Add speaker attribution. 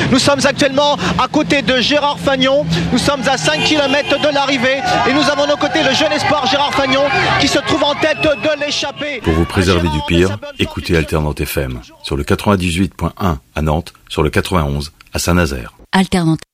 Speaker 1: Nous sommes actuellement à côté de Gérard Fagnon. Nous sommes à 5 km de l'arrivée et nous avons à nos côtés le jeune espoir Gérard Fagnon qui se trouve en tête de l'échappée.
Speaker 2: Pour vous préserver du pire, écoutez Alternante FM sur le 98.1 à Nantes, sur le 91 à Saint-Nazaire.
Speaker 3: Alternante.